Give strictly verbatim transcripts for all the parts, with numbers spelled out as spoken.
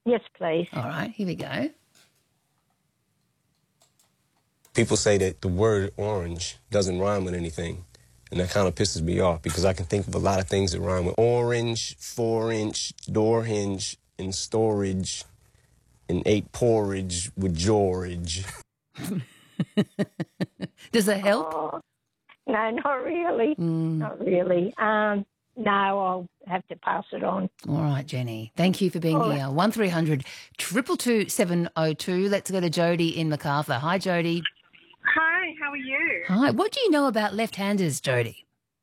Yes, please. All right, here we go. People say that the word orange doesn't rhyme with anything, and that kind of pisses me off because I can think of a lot of things that rhyme with orange, four-inch, door hinge, and storage, and ate porridge with George. Does that help? Oh, no, not really. Mm. Not really. Um, no, I'll have to pass it on. All right, Jenny. Thank you for being All here. One three hundred two two two seven oh two. Let's go to Jody in Macarthur. Hi, Jody. Hi, how are you? Hi. What do you know about left-handers, Jody?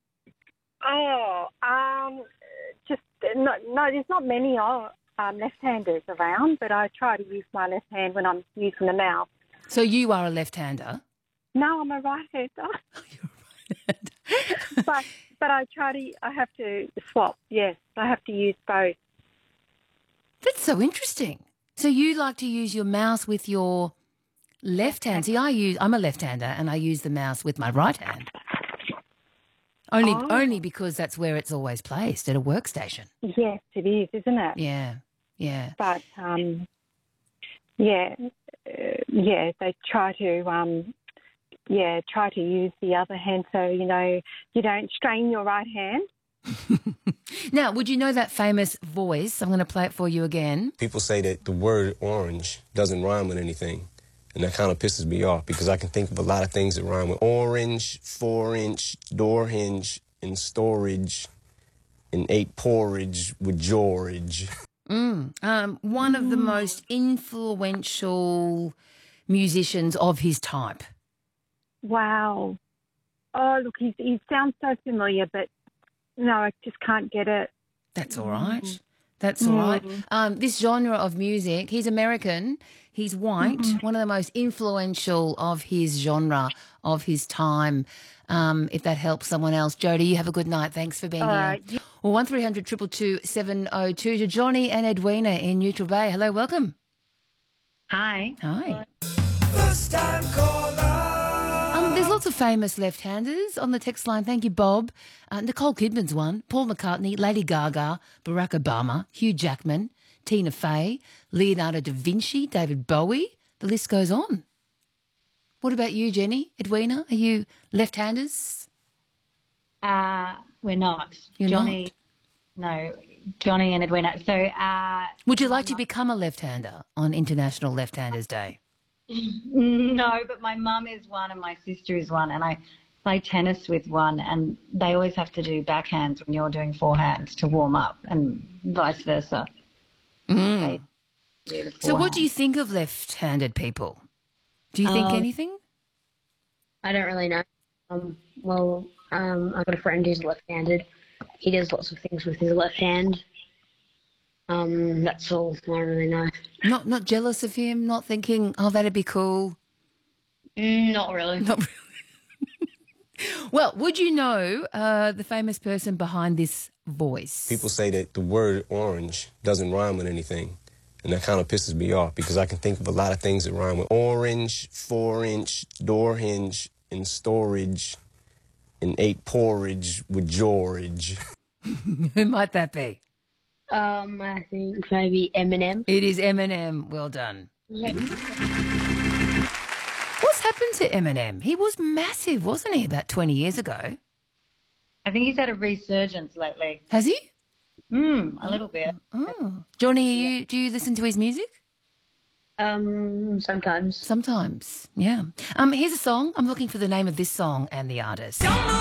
Oh, um, just no, no. There's not many uh, um, left-handers around, but I try to use my left hand when I'm using the mouse. So you are a left-hander? No, I'm a right-hander. You're a right-hander. but but I try to. I have to swap. Yes, I have to use both. That's so interesting. So you like to use your mouse with your left hand. See, I use. I'm a left-hander, and I use the mouse with my right hand. Only, Oh. only because that's where it's always placed, at a workstation. Yes, it is, isn't it? Yeah, yeah. But um, yeah, uh, yeah. They try to um, yeah, try to use the other hand so you know you don't strain your right hand. Now, would you know that famous voice? I'm going to play it for you again. People say that the word orange doesn't rhyme with anything, and that kind of pisses me off because I can think of a lot of things that rhyme with orange, four-inch, door hinge, and storage, and ate porridge with George. Mm. Um, one of the most influential musicians of his type. Wow. Oh, look, he, he sounds so familiar, but no, I just can't get it. That's all right. That's all right. Um, this genre of music, he's American, he's white, Mm-hmm. one of the most influential of his genre, of his time. Um, if that helps someone else. Jody, you have a good night. Thanks for being All here. right. Well, one three hundred two two two seven oh two to Johnny and Edwina in Neutral Bay. Hello, welcome. Hi. Hi. First time caller. Um, there's lots of famous left-handers on the text line. Thank you, Bob. Uh, Nicole Kidman's one. Paul McCartney, Lady Gaga, Barack Obama, Hugh Jackman, Tina Fey, Leonardo da Vinci, David Bowie. The list goes on. What about you, Jenny? Edwina? Are you left-handers? Uh, we're not. You're Johnny, no, Johnny and Edwina. So, uh, Would you like to become a left-hander on International Left-Handers Day? no, but my mum is one and my sister is one, and I play tennis with one, and they always have to do backhands when you're doing forehands to warm up, and vice versa. Mm. They do the So what do forehand. you think of left-handed people? Do you think Um, anything? I don't really know. Um, well, um, I've got a friend who's left-handed. He does lots of things with his left hand. Um, that's all I really know. Not not jealous of him? Not thinking, oh, that'd be cool? Mm, not really. Not really. Well, would you know uh, the famous person behind this voice? People say that the word orange doesn't rhyme with anything, and that kind of pisses me off because I can think of a lot of things that rhyme with orange, four-inch, door hinge, and storage, and ate porridge with George. Who might that be? Um, I think maybe Eminem. It is Eminem. Well done. Yeah. What's happened to Eminem? He was massive, wasn't he, about twenty years ago? I think he's had a resurgence lately. Has he? Mm, a little bit. Oh. Johnny, you, do you listen to his music? Um, sometimes. Sometimes, yeah. Um, here's a song. I'm looking for the name of this song and the artist. Don't know